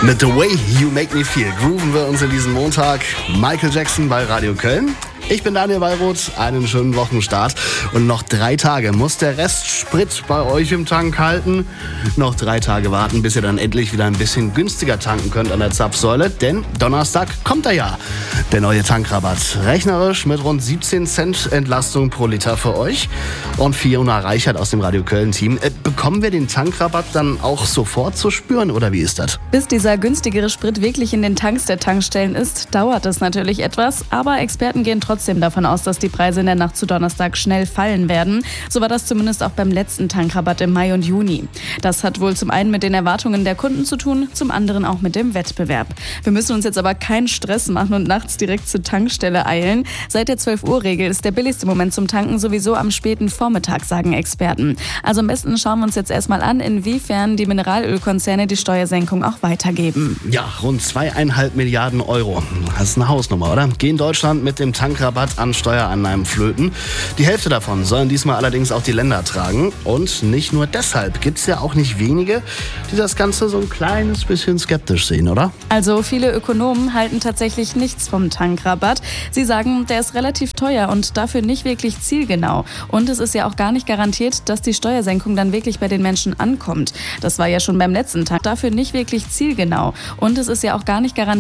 Mit The Way You Make Me Feel grooven wir uns in diesem Montag. Michael Jackson bei Radio Köln. Ich bin Daniel Wallroth, einen schönen Wochenstart. Und noch 3 Tage muss der Rest Sprit bei euch im Tank halten. Noch 3 Tage warten, bis ihr dann endlich wieder ein bisschen günstiger tanken könnt an der Zapfsäule. Denn Donnerstag kommt er ja, der neue Tankrabatt. Rechnerisch mit rund 17 Cent Entlastung pro Liter für euch. Und Fiona Reichert aus dem Radio Köln-Team. Bekommen wir den Tankrabatt dann auch sofort zu spüren oder wie ist das? Bis dieser günstigere Sprit wirklich in den Tanks der Tankstellen ist, dauert es natürlich etwas. Aber Experten gehen trotzdem davon aus, dass die Preise in der Nacht zu Donnerstag schnell fallen werden. So war das zumindest auch beim letzten Tankrabatt im Mai und Juni. Das hat wohl zum einen mit den Erwartungen der Kunden zu tun, zum anderen auch mit dem Wettbewerb. Wir müssen uns jetzt aber keinen Stress machen und nachts direkt zur Tankstelle eilen. Seit der 12-Uhr-Regel ist der billigste Moment zum Tanken sowieso am späten Vormittag, sagen Experten. Also am besten schauen wir uns jetzt erstmal an, inwiefern die Mineralölkonzerne die Steuersenkung auch weitergeben. Ja, rund 2,5 Milliarden Euro. Das ist eine Hausnummer, oder? Gehen Deutschland mit dem Tankrabatt an Steuereinnahmen flöten. Die Hälfte davon sollen diesmal allerdings auch die Länder tragen. Und nicht nur deshalb gibt es ja auch nicht wenige, die das Ganze so ein kleines bisschen skeptisch sehen, oder? Also viele Ökonomen halten tatsächlich nichts vom Tankrabatt. Sie sagen, der ist relativ teuer und dafür nicht wirklich zielgenau. Und es ist ja auch gar nicht garantiert, dass die Steuersenkung dann wirklich bei den Menschen ankommt. Das war ja schon beim letzten Tag. Dafür nicht wirklich zielgenau. Und es ist ja auch gar nicht garantiert,